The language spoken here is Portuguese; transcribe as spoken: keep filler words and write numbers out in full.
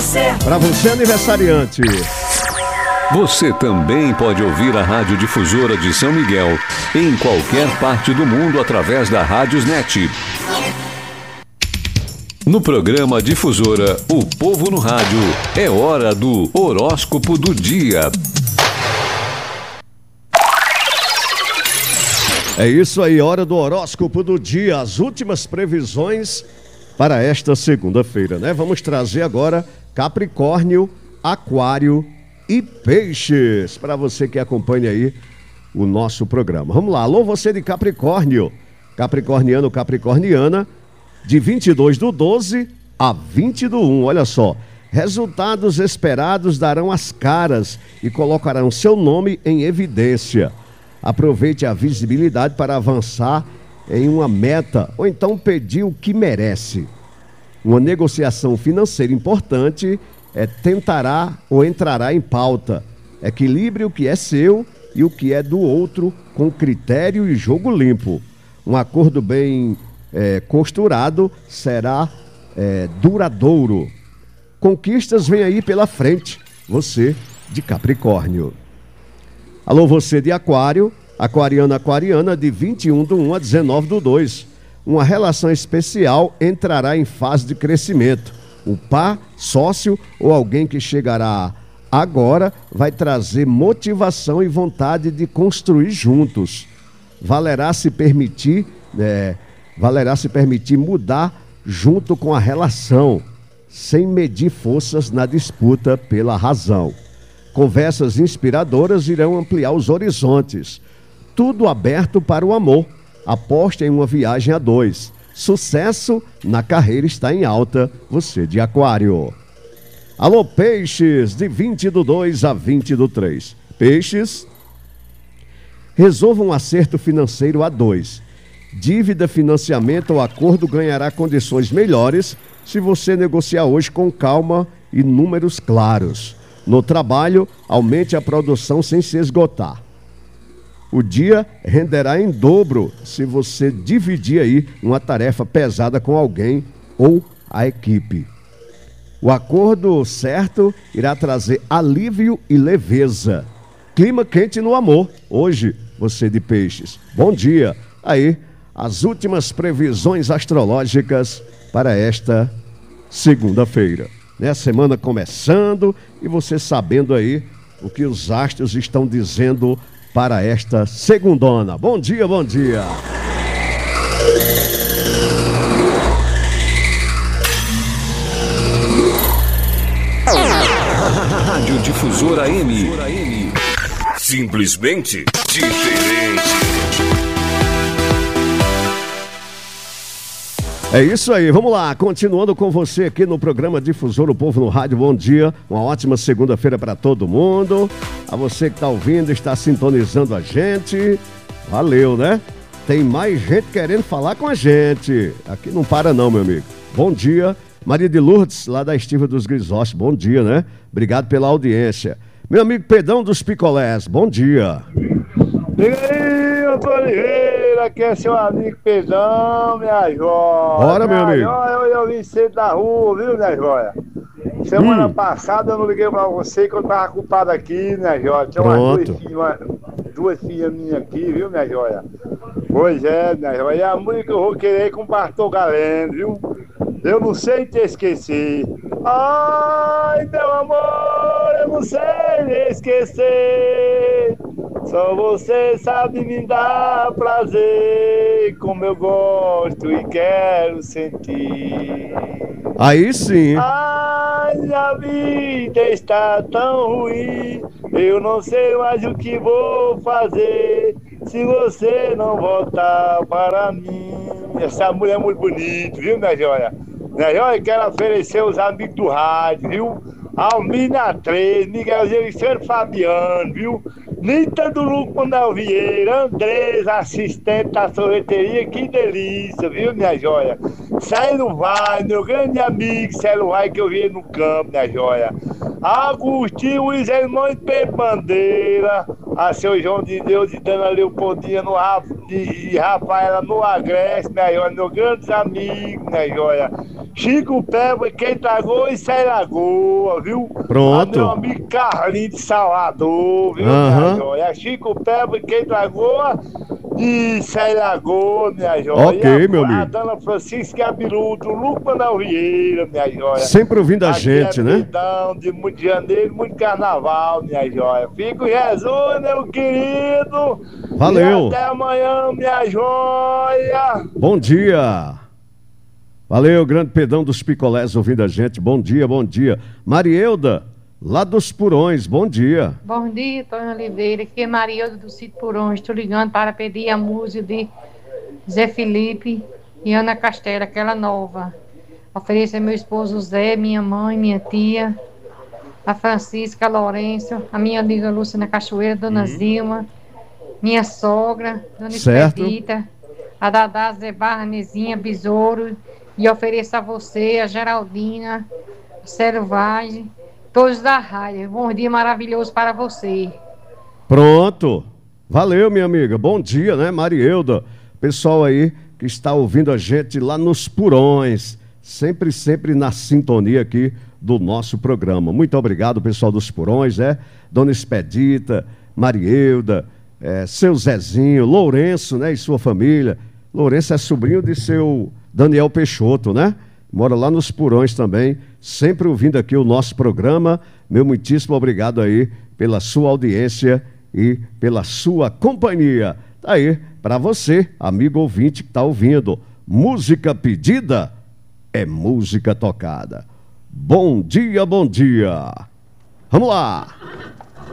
você. Pra você, aniversariante. Você também pode ouvir a Rádio Difusora de São Miguel em qualquer parte do mundo através da Rádiosnet. No programa Difusora, o povo no rádio, é hora do horóscopo do dia. É isso aí, hora do horóscopo do dia, as últimas previsões para esta segunda-feira, né? Vamos trazer agora Capricórnio, Aquário e Peixes, para você que acompanha aí o nosso programa. Vamos lá, alô você de Capricórnio, capricorniano, capricorniana, de vinte e dois do doze a vinte do um, olha só. Resultados esperados darão as caras e colocarão seu nome em evidência. Aproveite a visibilidade para avançar em uma meta ou então pedir o que merece. Uma negociação financeira importante é, tentará ou entrará em pauta. Equilibre o que é seu e o que é do outro com critério e jogo limpo. Um acordo bem é, costurado será é, duradouro. Conquistas vêm aí pela frente, você de Capricórnio. Alô, você de Aquário, aquariano, aquariana, de vinte e um do um a dezenove do dois. Uma relação especial entrará em fase de crescimento. O par, sócio ou alguém que chegará agora vai trazer motivação e vontade de construir juntos. Valerá se permitir, é, valerá se permitir mudar junto com a relação, sem medir forças na disputa pela razão. Conversas inspiradoras irão ampliar os horizontes. Tudo aberto para o amor. Aposte em uma viagem a dois. Sucesso na carreira está em alta, você de Aquário. Alô, Peixes, de vinte do dois a vinte do três. Peixes, resolva um acerto financeiro a dois. Dívida, financiamento ou acordo ganhará condições melhores se você negociar hoje com calma e números claros. No trabalho, aumente a produção sem se esgotar. O dia renderá em dobro se você dividir aí uma tarefa pesada com alguém ou a equipe. O acordo certo irá trazer alívio e leveza. Clima quente no amor. Hoje, você de Peixes. Bom dia. Aí, as últimas previsões astrológicas para esta segunda-feira. Né? A semana começando e você sabendo aí o que os astros estão dizendo para esta segundona. Bom dia, bom dia. Rádio Difusora M. Simplesmente diferente. É isso aí, vamos lá, continuando com você aqui no programa Difusora, o Povo no Rádio, bom dia, uma ótima segunda-feira para todo mundo, a você que está ouvindo, está sintonizando a gente, valeu, né? Tem mais gente querendo falar com a gente, aqui não para não, meu amigo. Bom dia, Maria de Lourdes, lá da Estiva dos Grisostes, bom dia, né? Obrigado pela audiência. Meu amigo Pedrão dos Picolés, bom dia. Diga aí, doutor Oliveira, aqui é seu amigo Pedrão, minha joia. Bora, meu amigo. Joia, eu, eu vim cedo da rua, viu, minha joia? Semana hum. passada eu não liguei pra você que eu tava culpado aqui, minha joia. Tinha umas duas filhas, uma, duas filhas minhas aqui, viu, minha joia? Pois é, minha joia. E a música que eu vou querer com o Pastor Galeno, viu? Eu não sei te esquecer. Ai, meu amor, eu não sei esquecer. Só você sabe me dar prazer, como eu gosto e quero sentir. Aí sim. Ai, a vida está tão ruim, eu não sei mais o que vou fazer se você não voltar para mim. Essa mulher é muito bonita, viu, minha joia? Minha joia, quero oferecer os amigos do rádio, viu? Almina três, Miguelzinho Vicente Fabiano, viu? Nita do Luco Manuel Vieira, Andrés, assistente da sorveteria, que delícia, viu, minha joia? Célio Vai, meu grande amigo Célio Vai, que eu vi no campo, minha joia. Agostinho, Luiz Hermão de Pedro Bandeira, a seu João de Deus e Dana Leopoldina no, e Rafaela no Agreste, minha joia, meus grandes amigos, minha joia. Chico Peba, quem tragou isso é Lagoa, viu? Pronto. A meu amigo Carlinhos de Salvador, viu, Aham. minha joia? Chico Peba, quem tragou isso é Lagoa, minha joia. Ok, E a, meu a amigo. dona Francisca Abilu, do Luco Manuel Vieira, minha joia. Sempre ouvindo a Aqui gente, é né? Pidão, de muito janeiro, muito carnaval, minha joia. Fico em Jesus, meu querido. Valeu. E até amanhã, minha joia. Bom dia. Valeu, grande Pedão dos Picolés ouvindo a gente. Bom dia, bom dia. Marielda, lá dos Purões, bom dia. Bom dia, Tony Oliveira. Aqui é Marielda do Sítio Purões. Estou ligando para pedir a música de Zé Felipe e Ana Castela, aquela nova. Ofereço a meu esposo Zé, minha mãe, minha tia, a Francisca, a Lourenço, a minha amiga Lúcia na Cachoeira, Dona Zilma, minha sogra, Dona Certo. Expedita, a Dadá, Zé Barra, Nezinha, Besouro, e ofereço a você, a Geraldina, a Selvagem, todos da rádio. Bom dia maravilhoso para você. Pronto. Valeu, minha amiga. Bom dia, né, Marielda? Pessoal aí que está ouvindo a gente lá nos Purões. Sempre, sempre na sintonia aqui do nosso programa. Muito obrigado, pessoal dos Purões, né? Dona Expedita, Marielda, é, seu Zezinho, Lourenço, né? E sua família. Lourenço é sobrinho de seu Daniel Peixoto, né? Mora lá nos Purões também, sempre ouvindo aqui o nosso programa. Meu muitíssimo obrigado aí pela sua audiência e pela sua companhia. Tá aí, para você, amigo ouvinte que está ouvindo. Música pedida é música tocada. Bom dia, bom dia. Vamos lá.